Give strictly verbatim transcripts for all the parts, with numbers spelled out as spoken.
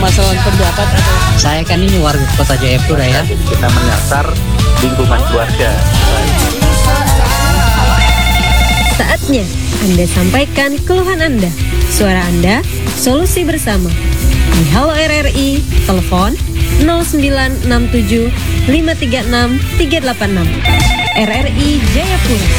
permasalahan pendapat atau Saya kan ini warga Kota Jayapura ya. Kita menyasar lingkungan keluarga. Saatnya Anda sampaikan keluhan Anda. Suara Anda, solusi bersama. Di Halo R R I, telepon nol sembilan enam tujuh lima tiga enam tiga delapan enam. R R I Jayapura.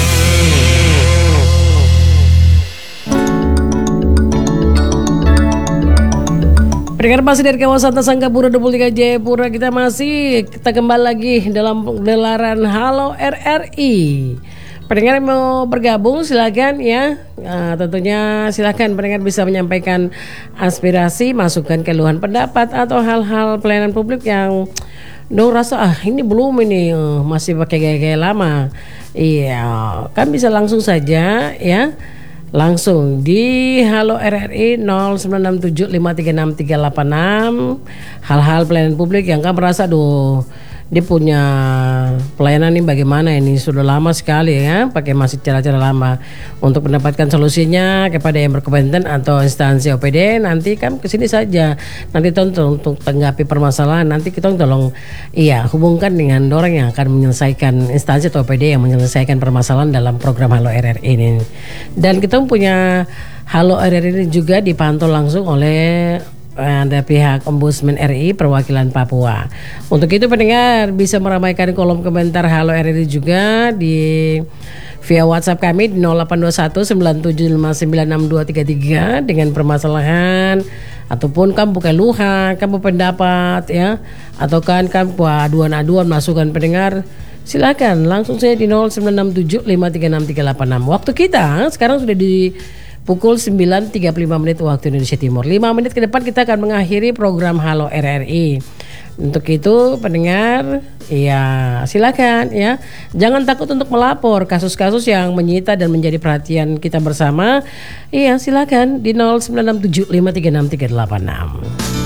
pendengar masih dari kawasan Tasangkapura dua puluh tiga Jayapura, kita masih kita kembali lagi dalam gelaran Halo R R I. Pendengar yang mau bergabung silakan ya. Nah, tentunya silakan pendengar bisa menyampaikan aspirasi, masukan, keluhan, pendapat atau hal-hal pelayanan publik yang dong rasa ah ini belum ini uh, masih pakai gaya-gaya lama. Iya, kan bisa langsung saja ya. Langsung di Halo R R I nol sembilan enam tujuh lima tiga enam tiga delapan enam. Hal-hal pelayanan publik yang kan merasa aduh dia punya pelayanan ini bagaimana ini sudah lama sekali ya pakai masih cara-cara lama, untuk mendapatkan solusinya kepada yang berkepentingan atau instansi O P D nanti kan kesini saja nanti tolong untuk tanggapi permasalahan, nanti kita tolong iya hubungkan dengan orang yang akan menyelesaikan instansi atau O P D yang menyelesaikan permasalahan dalam program Halo R R I ini. Dan kita punya Halo R R I ini juga dipantau langsung oleh ada pihak Ombudsman R I perwakilan Papua. Untuk itu pendengar bisa meramaikan kolom komentar Halo R R I juga di via WhatsApp kami di nol delapan dua satu sembilan tujuh lima sembilan enam dua tiga tiga dengan permasalahan ataupun kamu keluhan, kamu pendapat ya, atau kan kamu aduan-aduan masukan pendengar, silakan langsung saya di nol sembilan enam tujuh lima tiga enam tiga delapan enam. Waktu kita sekarang sudah di pukul sembilan tiga puluh lima menit waktu Indonesia Timur. lima menit ke depan kita akan mengakhiri program Halo R R I. Untuk itu pendengar, ya silakan ya. Jangan takut untuk melapor kasus-kasus yang menyita dan menjadi perhatian kita bersama. Iya, silakan di nol sembilan enam tujuh lima tiga enam tiga delapan enam.